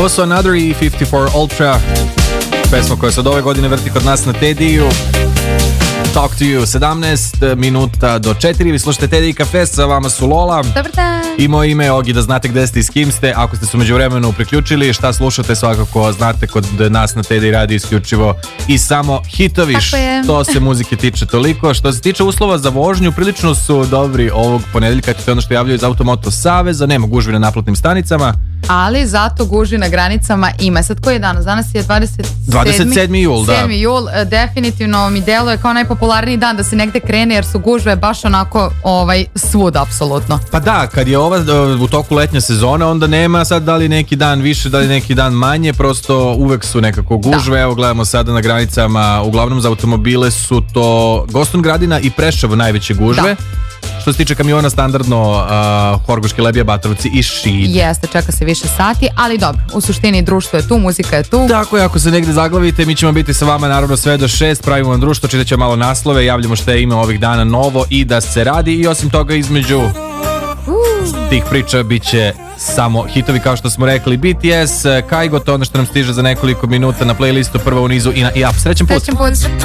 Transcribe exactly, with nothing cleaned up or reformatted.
Ovo su Another E pedeset četiri Ultra, pesma koja se od ove godine vrti kod nas na Tediju. Talk to you, sedamnaest minuta do četiri. Vi slušate Teddy Cafe, sa vama su Lola. Dobar dan. I moje ime je Ogi, da znate gde ste i s kim ste. Ako ste se umeđu vremenu priključili, šta slušate, svakako znate kod nas na Teddy radi isključivo i samo hitovi. Što se muzike tiče toliko. Što se tiče uslova za vožnju, prilično su dobri ovog ponedeljka. To je ono što javljaju iz Automoto Saveza. Nema gužvi na naplatnim stanicama, ali zato gužvi na granicama ima. Sad koji je danas? Danas je dvadeset sedmi jul, da. sedmi jul, definitivno mi deluje kao najpopularniji dan da se negde krene, jer su gužve baš onako ovaj, svud, apsolutno. Pa da, kad je ova u toku letnje sezone, onda nema sad da li neki dan više, da li neki dan manje, prosto uvek su nekako gužve. Da. Evo gledamo sada na granicama, uglavnom za automobile su to Goston Gradina i Preševo najveće gužve. Da. Što se tiče kamiona, standardno uh, Horgoške, Lebija, Batrovci i Šid. Jeste, čeka se više sati, ali dobro, u suštini društvo je tu, muzika je tu. Tako je, ako se negde zaglavite, mi ćemo biti sa vama naravno sve do šest, pravimo vam društvo, čitat ćemo malo naslove, javljamo što je ime ovih dana novo i da se radi, i osim toga između uh. tih priča bit će samo hitovi, kao što smo rekli. B T S, Kaigo, to ono što nam stiže za nekoliko minuta na playlistu, prvo u nizu i na i up. Srećan put! Srećan put!